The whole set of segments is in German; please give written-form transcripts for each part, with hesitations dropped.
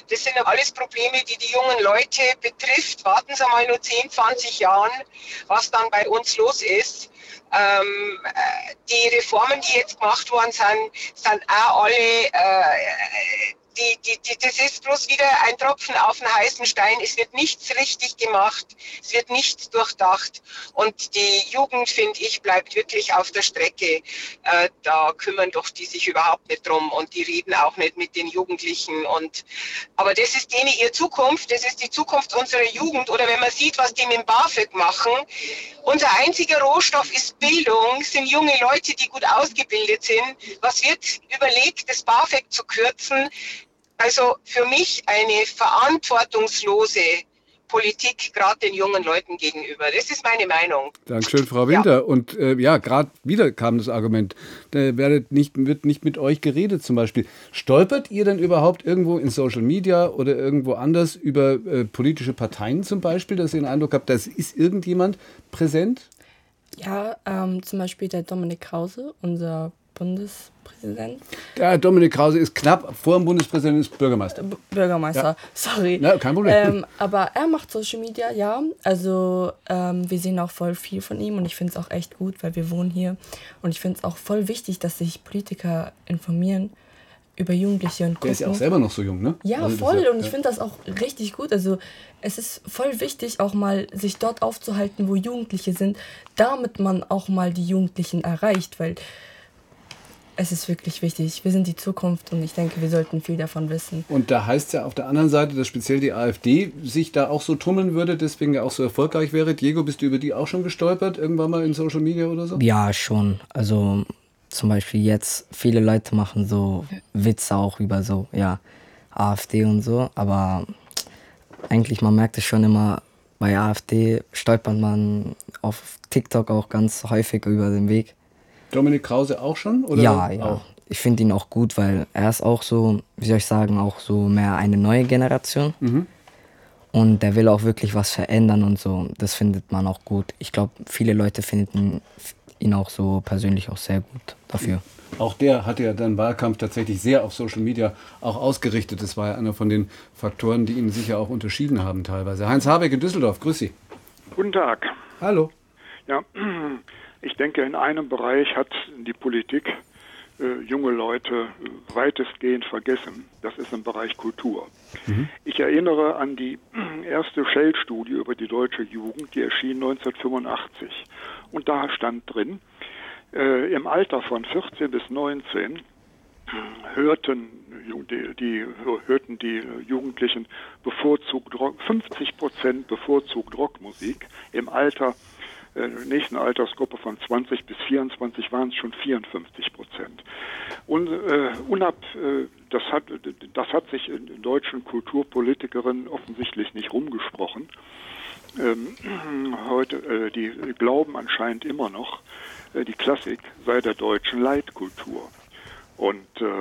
Das sind alles Probleme, die die jungen Leute betrifft. Warten Sie mal nur 10, 20 Jahren, was dann bei uns los ist. Die Reformen, die jetzt gemacht worden sind auch alle das ist bloß wieder ein Tropfen auf den heißen Stein. Es wird nichts richtig gemacht, es wird nichts durchdacht und die Jugend, finde ich, bleibt wirklich auf der Strecke. Da kümmern doch die sich überhaupt nicht drum und die reden auch nicht mit den Jugendlichen. Aber das ist denen ihre Zukunft, das ist die Zukunft unserer Jugend. Oder wenn man sieht, was die mit dem BAföG machen, unser einziger Rohstoff ist Bildung, sind junge Leute, die gut ausgebildet sind. Was wird überlegt, das BAföG zu kürzen? Also für mich eine verantwortungslose Politik, gerade den jungen Leuten gegenüber. Das ist meine Meinung. Dankeschön, Frau Winter. Ja. Und gerade wieder kam das Argument, da wird nicht mit euch geredet zum Beispiel. Stolpert ihr denn überhaupt irgendwo in Social Media oder irgendwo anders über politische Parteien zum Beispiel, dass ihr den Eindruck habt, da ist irgendjemand präsent? Ja, zum Beispiel der Dominik Krause, unser Bundespräsident. Ja, Dominik Krause ist knapp vor dem Bundespräsidenten, ist Bürgermeister. Ja. Sorry. Ja, kein Problem. Aber er macht Social Media, ja. Also wir sehen auch voll viel von ihm und ich finde es auch echt gut, weil wir wohnen hier. Und ich finde es auch voll wichtig, dass sich Politiker informieren über Jugendliche und gucken. Der ist ja auch selber noch so jung, ne? Ja, also voll. Und ich finde das auch richtig gut. Also es ist voll wichtig, auch mal sich dort aufzuhalten, wo Jugendliche sind, damit man auch mal die Jugendlichen erreicht, weil es ist wirklich wichtig. Wir sind die Zukunft und ich denke, wir sollten viel davon wissen. Und da heißt es ja auf der anderen Seite, dass speziell die AfD sich da auch so tummeln würde, deswegen ja auch so erfolgreich wäre. Diego, bist du über die auch schon gestolpert, irgendwann mal in Social Media oder so? Ja, schon. Also zum Beispiel jetzt, viele Leute machen so Witze auch über so, ja, AfD und so. Aber eigentlich, man merkt es schon immer, bei AfD stolpert man auf TikTok auch ganz häufig über den Weg. Dominik Krause auch schon? Oder ja. Auch? Ich finde ihn auch gut, weil er ist auch so, wie soll ich sagen, auch so mehr eine neue Generation. Mhm. Und der will auch wirklich was verändern und so. Das findet man auch gut. Ich glaube, viele Leute finden ihn auch so persönlich auch sehr gut dafür. Auch der hatte ja dann Wahlkampf tatsächlich sehr auf Social Media auch ausgerichtet. Das war ja einer von den Faktoren, die ihn sicher auch unterschieden haben teilweise. Heinz Habeck in Düsseldorf, grüß Sie. Guten Tag. Hallo. Ja, ich denke, in einem Bereich hat die Politik junge Leute weitestgehend vergessen. Das ist im Bereich Kultur. Mhm. Ich erinnere an die erste Shell-Studie über die deutsche Jugend, die erschien 1985. Und da stand drin, im Alter von 14 bis 19 hörten die Jugendlichen bevorzugt 50% bevorzugt Rockmusik. Im nächsten Altersgruppe von 20 bis 24 waren es schon 54%. Und das hat sich in deutschen Kulturpolitikerinnen offensichtlich nicht rumgesprochen. Heute, die glauben anscheinend immer noch, die Klassik sei der deutschen Leitkultur. Und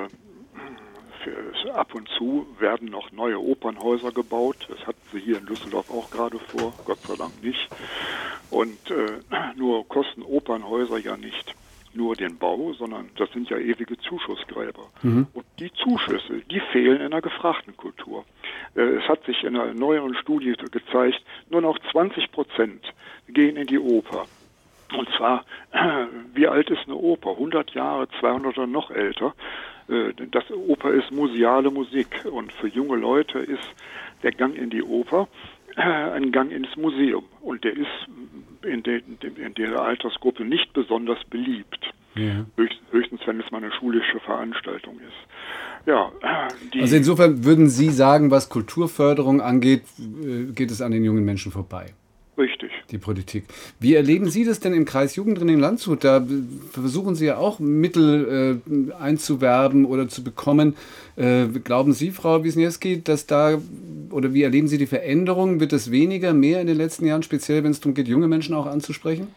ab und zu werden noch neue Opernhäuser gebaut. Das hatten sie hier in Düsseldorf auch gerade vor, Gott sei Dank nicht. Und nur kosten Opernhäuser ja nicht nur den Bau, sondern das sind ja ewige Zuschussgräber. Mhm. Und die Zuschüsse, die fehlen in der gefragten Kultur. Es hat sich in einer neueren Studie gezeigt, nur noch 20% gehen in die Oper. Und zwar, wie alt ist eine Oper? 100 Jahre, 200 oder noch älter. Das Oper ist museale Musik und für junge Leute ist der Gang in die Oper ein Gang ins Museum und der ist in der Altersgruppe nicht besonders beliebt. Ja. Höchstens, wenn es mal eine schulische Veranstaltung ist. Ja, also insofern würden Sie sagen, was Kulturförderung angeht, geht es an den jungen Menschen vorbei. Richtig. Die Politik. Wie erleben Sie das denn im Kreis Jugendring in Landshut? Da versuchen Sie ja auch Mittel einzuwerben oder zu bekommen. Glauben Sie, Frau Wisniewski, dass da, oder wie erleben Sie die Veränderung? Wird es weniger, mehr in den letzten Jahren, speziell wenn es darum geht, junge Menschen auch anzusprechen?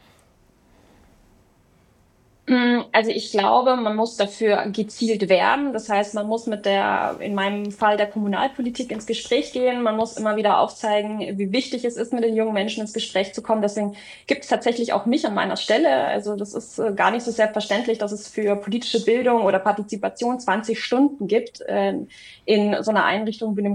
Also ich glaube, man muss dafür gezielt werben. Das heißt, man muss in meinem Fall der Kommunalpolitik ins Gespräch gehen. Man muss immer wieder aufzeigen, wie wichtig es ist, mit den jungen Menschen ins Gespräch zu kommen. Deswegen gibt es tatsächlich auch mich an meiner Stelle. Also das ist gar nicht so selbstverständlich, dass es für politische Bildung oder Partizipation 20 Stunden gibt in so einer Einrichtung wie dem